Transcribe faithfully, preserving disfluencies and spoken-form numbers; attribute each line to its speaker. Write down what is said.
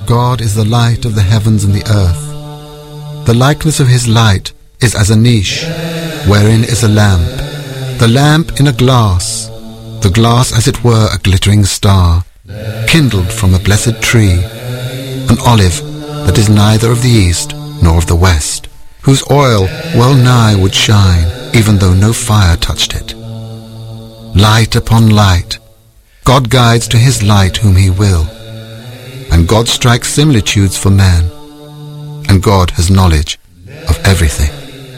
Speaker 1: God is the light of the heavens and the earth. The likeness of his light is as a niche, wherein is a lamp, the lamp in a glass, the glass as it were a glittering star, kindled from a blessed tree, an olive that is neither of the east nor of the west, whose oil well nigh would shine, even though no fire touched it. Light upon light, God guides to his light whom he will, and God strikes similitudes for man, and God has knowledge of everything.